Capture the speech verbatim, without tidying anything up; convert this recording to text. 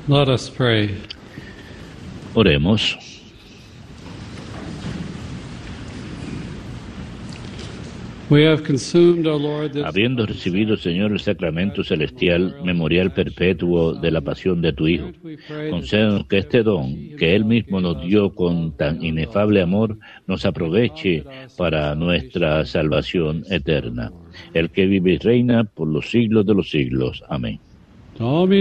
Let us pray. Oremos. We have consumed, O Lord, this Habiendo recibido, Señor, el sacramento celestial, memorial perpetuo de la pasión de tu Hijo, concédenos que este don, que Él mismo nos dio con tan inefable amor, nos aproveche para nuestra salvación eterna. El que vive y reina por los siglos de los siglos. Amén. Domine